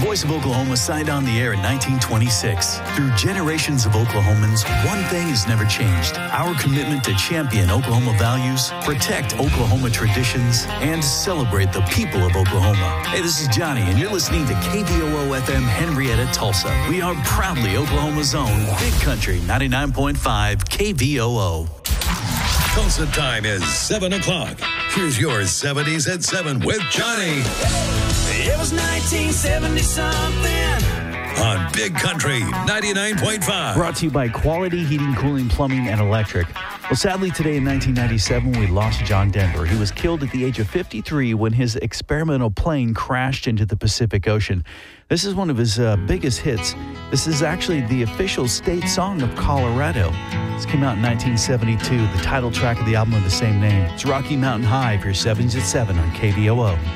Voice of Oklahoma signed on the air in 1926. Through generations of Oklahomans, one thing has never changed. Our commitment to champion Oklahoma values, protect Oklahoma traditions, and celebrate the people of Oklahoma. Hey, this is Johnny, and you're listening to KVOO FM Henrietta, Tulsa. We are proudly Oklahoma's own Big Country 99.5 KVOO. Tulsa time is 7 o'clock. Here's your 70s at 7 with Johnny. It was 1970-something. On Big Country 99.5. Brought to you by Quality Heating, Cooling, Plumbing, and Electric. Well, sadly, today in 1997, we lost John Denver. He was killed at the age of 53 when his experimental plane crashed into the Pacific Ocean. This is one of his biggest hits. This is actually the official state song of Colorado. This came out in 1972, the title track of the album of the same name. It's Rocky Mountain High for your 7s at 7 on KVOO.